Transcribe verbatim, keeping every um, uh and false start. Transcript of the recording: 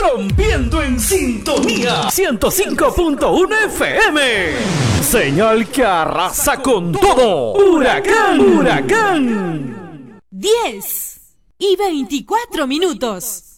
rompiendo en sintonía ciento cinco punto uno F M. Señal que arrasa con todo. Huracán, huracán. diez y veinticuatro minutos.